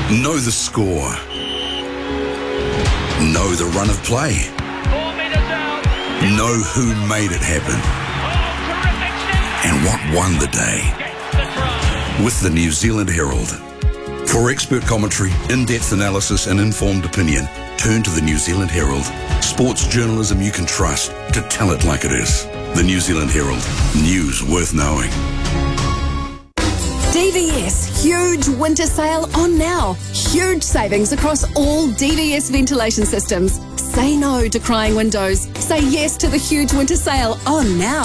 Know the score. Know the run of play. 4 metres out. Know who made it happen. Oh, terrific step. And what won the day. Gets the try. With the New Zealand Herald. For expert commentary, in-depth analysis and informed opinion, turn to the New Zealand Herald. Sports journalism you can trust to tell it like it is. The New Zealand Herald. News worth knowing. DVS huge winter sale on now. Huge savings across all DVS ventilation systems. Say no to crying windows. Say yes to the huge winter sale on now.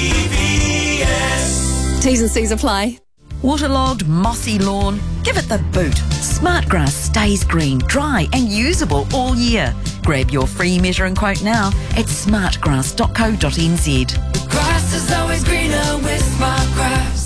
DVS. T's and C's apply. Waterlogged, mossy lawn? Give it the boot. Smartgrass stays green, dry and usable all year. Grab your free measuring quote now at smartgrass.co.nz. Grass is always greener with Smartgrass.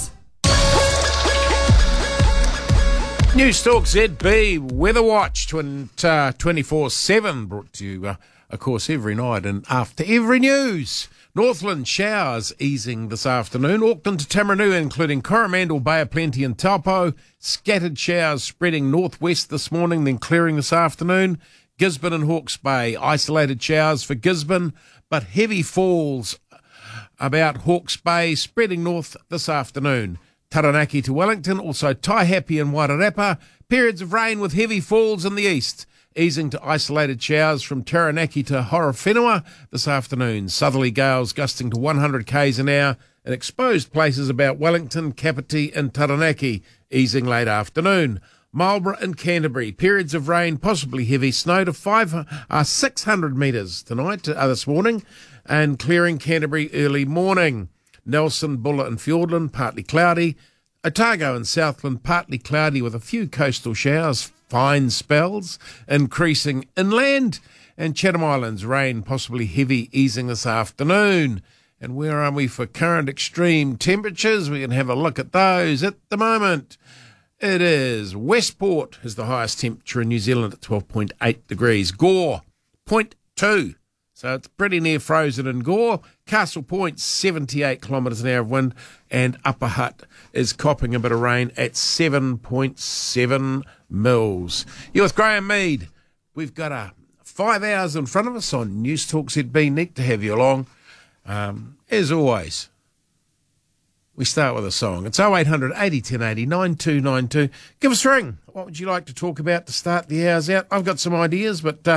News Talk ZB Weather Watch 24/7 brought to you, of course, every night and after every news. Northland showers easing this afternoon. Auckland to Tamarua, including Coromandel, Bay of Plenty and Taupo. Scattered showers spreading northwest this morning, then clearing this afternoon. Gisborne and Hawke's Bay, isolated showers for Gisborne, but heavy falls about Hawke's Bay, spreading north this afternoon. Taranaki to Wellington, also Taihape and Wairarapa. Periods of rain with heavy falls in the east, easing to isolated showers from Taranaki to Horowhenua this afternoon. Southerly gales gusting to 100 k's an hour in exposed places about Wellington, Kapiti and Taranaki, easing late afternoon. Marlborough and Canterbury, periods of rain, possibly heavy snow to 600 metres tonight, this morning, and clearing Canterbury early morning. Nelson, Bulla and Fiordland, partly cloudy. Otago and Southland, partly cloudy with a few coastal showers, fine spells, increasing inland. And Chatham Islands, rain possibly heavy, easing this afternoon. And where are we for current extreme temperatures? We can have a look at those at the moment. It is Westport is the highest temperature in New Zealand at 12.8 degrees. Gore, 0.2. So it's pretty near frozen in Gore. Castle Point, 78 kilometres an hour of wind. And Upper Hutt is copping a bit of rain at 7.7 mils. You're with Graham Mead. We've got 5 hours in front of us on News Talk ZB. Neat to have you along. As always, we start with a song. It's 0800 80 10 80 9292. Give us a ring. What would you like to talk about to start the hours out? I've got some ideas, but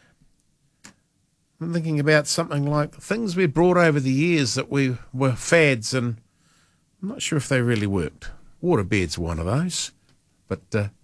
I'm thinking about something like the things we brought over the years that we were fads, and I'm not sure if they really worked. Waterbed's one of those, but